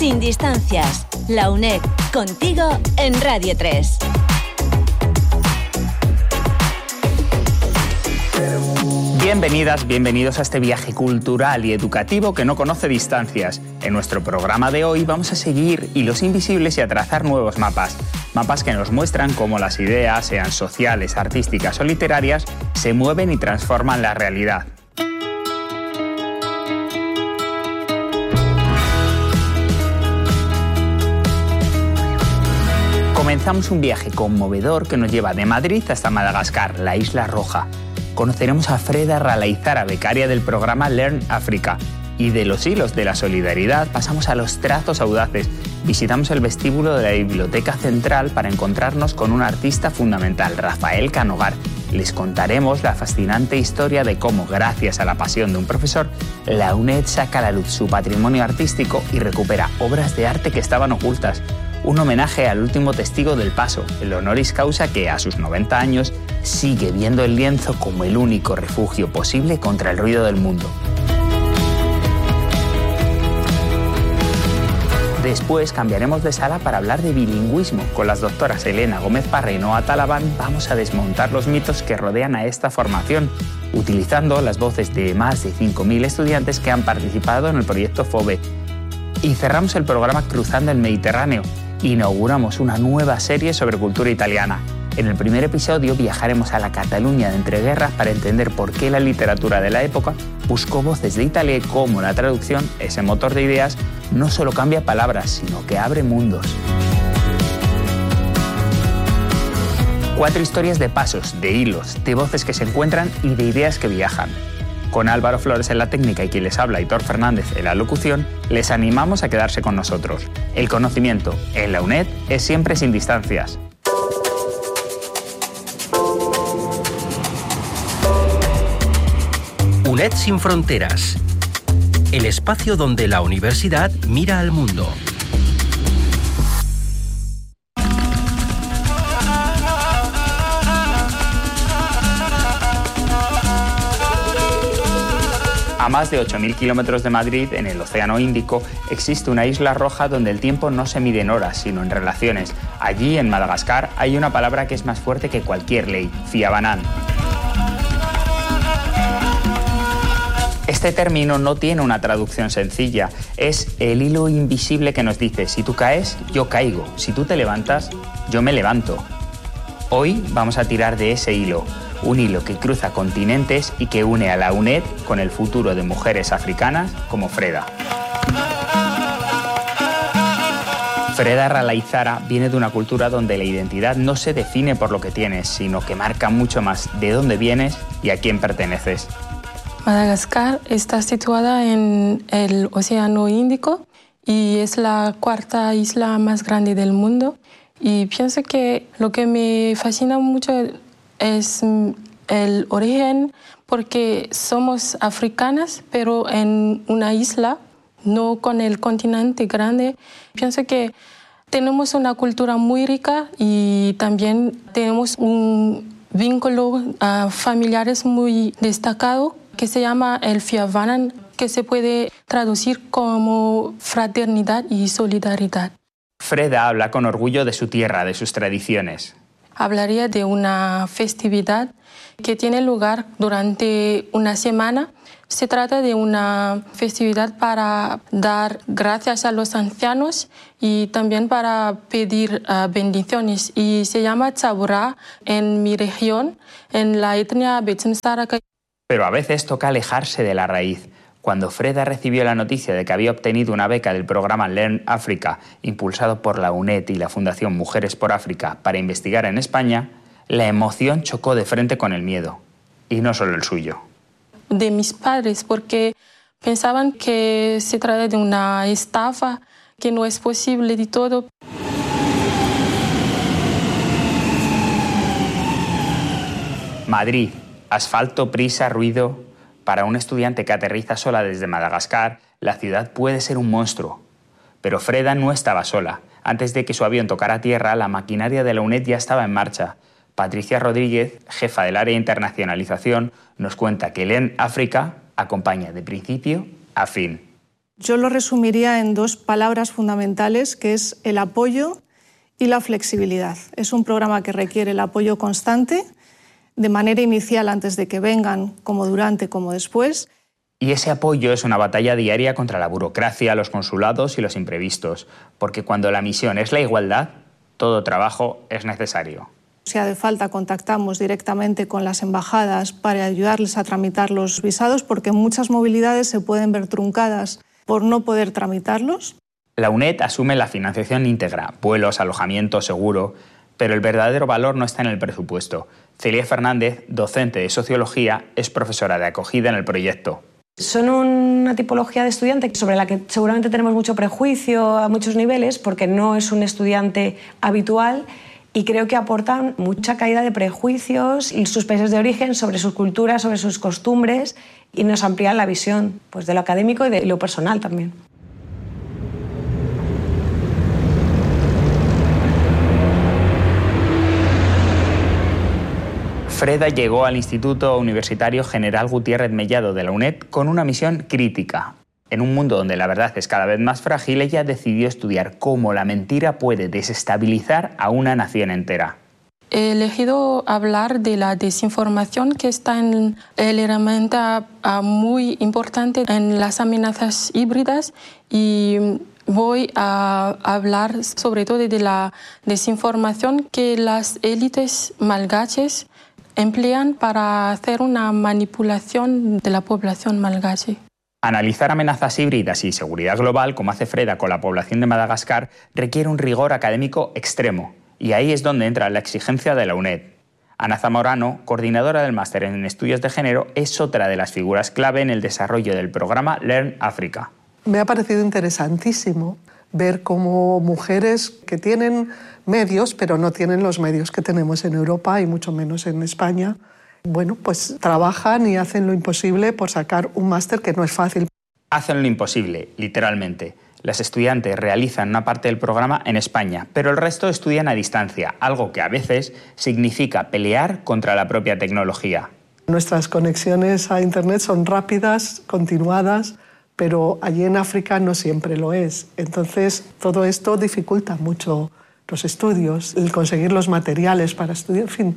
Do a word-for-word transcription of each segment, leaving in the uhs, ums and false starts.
Sin distancias, la UNED, contigo en Radio tres. Bienvenidas, bienvenidos a este viaje cultural y educativo que no conoce distancias. En nuestro programa de hoy vamos a seguir hilos invisibles y a trazar nuevos mapas. Mapas que nos muestran cómo las ideas, sean sociales, artísticas o literarias, se mueven y transforman la realidad. Comenzamos un viaje conmovedor que nos lleva de Madrid hasta Madagascar, la Isla Roja. Conoceremos a Freda Ralaizara, becaria del programa Learn Africa. Y de los hilos de la solidaridad pasamos a los trazos audaces. Visitamos el vestíbulo de la Biblioteca Central para encontrarnos con un artista fundamental, Rafael Canogar. Les contaremos la fascinante historia de cómo, gracias a la pasión de un profesor, la UNED saca a la luz su patrimonio artístico y recupera obras de arte que estaban ocultas. Un homenaje al último testigo del Paso, el honoris causa que, a sus noventa años, sigue viendo el lienzo como el único refugio posible contra el ruido del mundo. Después cambiaremos de sala para hablar de bilingüismo. Con las doctoras Elena Gómez Parra y Noa Talabán vamos a desmontar los mitos que rodean a esta formación, utilizando las voces de más de cinco mil estudiantes que han participado en el proyecto FOBE. Y cerramos el programa Cruzando el Mediterráneo. Inauguramos una nueva serie sobre cultura italiana. En el primer episodio viajaremos a la Cataluña de entreguerras para entender por qué la literatura de la época buscó voces de Italia y cómo la traducción, ese motor de ideas, no solo cambia palabras, sino que abre mundos. Cuatro historias de pasos, de hilos, de voces que se encuentran y de ideas que viajan. Con Álvaro Flores en la técnica y quien les habla, Aitor Fernández, en la locución, les animamos a quedarse con nosotros. El conocimiento en la UNED es siempre sin distancias. UNED sin fronteras. El espacio donde la universidad mira al mundo. A más de ocho mil kilómetros de Madrid, en el Océano Índico, existe una isla roja donde el tiempo no se mide en horas, sino en relaciones. Allí, en Madagascar, hay una palabra que es más fuerte que cualquier ley: fiabanán. Este término no tiene una traducción sencilla. Es el hilo invisible que nos dice: si tú caes, yo caigo. Si tú te levantas, yo me levanto. Hoy vamos a tirar de ese hilo. Un hilo que cruza continentes y que une a la UNED con el futuro de mujeres africanas como Freda. Freda Ralaizara viene de una cultura donde la identidad no se define por lo que tienes, sino que marca mucho más de dónde vienes y a quién perteneces. Madagascar está situada en el Océano Índico y es la cuarta isla más grande del mundo. Y pienso que lo que me fascina mucho es el origen, porque somos africanas, pero en una isla, no con el continente grande. Pienso que tenemos una cultura muy rica y también tenemos un vínculo uh, familiares muy destacado que se llama el fiabanán, que se puede traducir como fraternidad y solidaridad. Freda habla con orgullo de su tierra, de sus tradiciones. Hablaría de una festividad que tiene lugar durante una semana. Se trata de una festividad para dar gracias a los ancianos y también para pedir uh, bendiciones. Y se llama Tsaburá en mi región, en la etnia Betsimsaraka. Pero a veces toca alejarse de la raíz. Cuando Freda recibió la noticia de que había obtenido una beca del programa Learn Africa, impulsado por la UNED y la Fundación Mujeres por África para investigar en España, la emoción chocó de frente con el miedo. Y no solo el suyo. De mis padres, porque pensaban que se trata de una estafa, que no es posible de todo. Madrid, asfalto, prisa, ruido. Para un estudiante que aterriza sola desde Madagascar, la ciudad puede ser un monstruo. Pero Freda no estaba sola. Antes de que su avión tocara tierra, la maquinaria de la UNED ya estaba en marcha. Patricia Rodríguez, jefa del área de internacionalización, nos cuenta que Learn Africa acompaña de principio a fin. Yo lo resumiría en dos palabras fundamentales, que es el apoyo y la flexibilidad. Es un programa que requiere el apoyo constante, de manera inicial antes de que vengan, como durante, como después. Y ese apoyo es una batalla diaria contra la burocracia, los consulados y los imprevistos, porque cuando la misión es la igualdad, todo trabajo es necesario. Si hace falta, contactamos directamente con las embajadas para ayudarles a tramitar los visados, porque muchas movilidades se pueden ver truncadas por no poder tramitarlos. La UNED asume la financiación íntegra, vuelos, alojamiento, seguro, pero el verdadero valor no está en el presupuesto. Celia Fernández, docente de Sociología, es profesora de acogida en el proyecto. Son una tipología de estudiante sobre la que seguramente tenemos mucho prejuicio a muchos niveles, porque no es un estudiante habitual, y creo que aportan mucha caída de prejuicios y sus países de origen, sobre sus culturas, sobre sus costumbres, y nos amplían la visión, pues, de lo académico y de lo personal también. Freda llegó al Instituto Universitario General Gutiérrez Mellado de la UNED con una misión crítica. En un mundo donde la verdad es cada vez más frágil, ella decidió estudiar cómo la mentira puede desestabilizar a una nación entera. He elegido hablar de la desinformación, que está en el elemento muy importante en las amenazas híbridas, y voy a hablar sobre todo de la desinformación que las élites malgaches emplean para hacer una manipulación de la población malgache. Analizar amenazas híbridas y seguridad global, como hace Freda con la población de Madagascar, requiere un rigor académico extremo, y ahí es donde entra la exigencia de la UNED. Ana Zamorano, coordinadora del máster en estudios de género, es otra de las figuras clave en el desarrollo del programa Learn Africa. Me ha parecido interesantísimo ver cómo mujeres que tienen medios, pero no tienen los medios que tenemos en Europa y mucho menos en España, bueno, pues trabajan y hacen lo imposible por sacar un máster que no es fácil. Hacen lo imposible, literalmente. Las estudiantes realizan una parte del programa en España, pero el resto estudian a distancia, algo que a veces significa pelear contra la propia tecnología. Nuestras conexiones a Internet son rápidas, continuadas, pero allí en África no siempre lo es. Entonces, todo esto dificulta mucho los estudios, el conseguir los materiales para estudiar, en fin.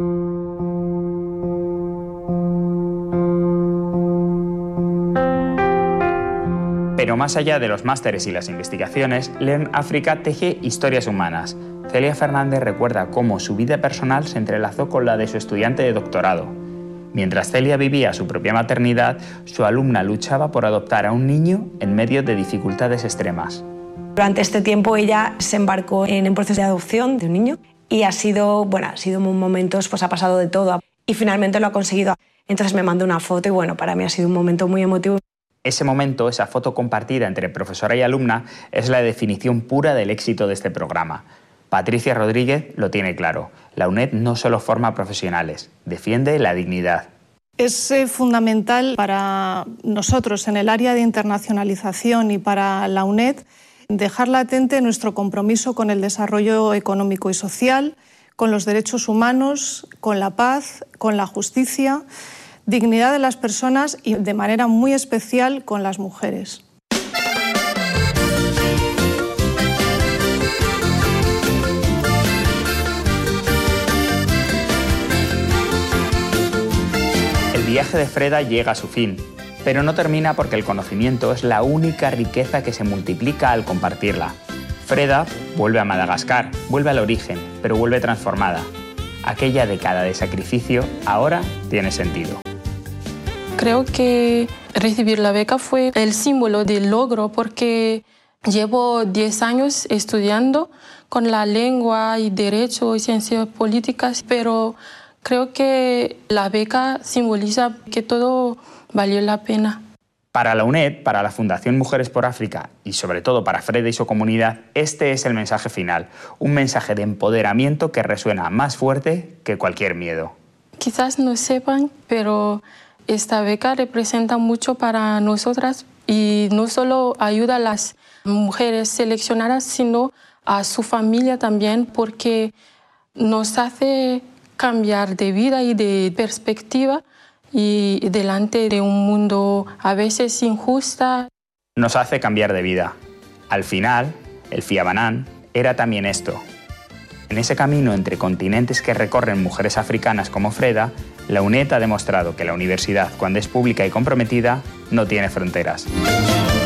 Pero más allá de los másteres y las investigaciones, Learn Africa teje historias humanas. Celia Fernández recuerda cómo su vida personal se entrelazó con la de su estudiante de doctorado. Mientras Celia vivía su propia maternidad, su alumna luchaba por adoptar a un niño en medio de dificultades extremas. Durante este tiempo ella se embarcó en un proceso de adopción de un niño y ha sido, bueno, ha sido momentos, pues ha pasado de todo y finalmente lo ha conseguido. Entonces me mandó una foto y bueno, para mí ha sido un momento muy emotivo. Ese momento, esa foto compartida entre profesora y alumna, es la definición pura del éxito de este programa. Patricia Rodríguez lo tiene claro. La UNED no solo forma profesionales, defiende la dignidad. Es eh, fundamental para nosotros en el área de internacionalización y para la UNED dejar latente nuestro compromiso con el desarrollo económico y social, con los derechos humanos, con la paz, con la justicia, dignidad de las personas y de manera muy especial con las mujeres. El viaje de Freda llega a su fin, pero no termina porque el conocimiento es la única riqueza que se multiplica al compartirla. Freda vuelve a Madagascar, vuelve al origen, pero vuelve transformada. Aquella década de sacrificio ahora tiene sentido. Creo que recibir la beca fue el símbolo del logro, porque llevo diez años estudiando con la lengua y derecho y ciencias políticas, pero creo que la beca simboliza que todo valió la pena. Para la UNED, para la Fundación Mujeres por África y sobre todo para Freda y su comunidad, este es el mensaje final, un mensaje de empoderamiento que resuena más fuerte que cualquier miedo. Quizás no sepan, pero esta beca representa mucho para nosotras y no solo ayuda a las mujeres seleccionadas, sino a su familia también, porque nos hace cambiar de vida y de perspectiva y delante de un mundo a veces injusta. nos hace cambiar de vida. Al final, el Fiabanán era también esto. En ese camino entre continentes que recorren mujeres africanas como Freda, la UNED ha demostrado que la universidad, cuando es pública y comprometida, no tiene fronteras.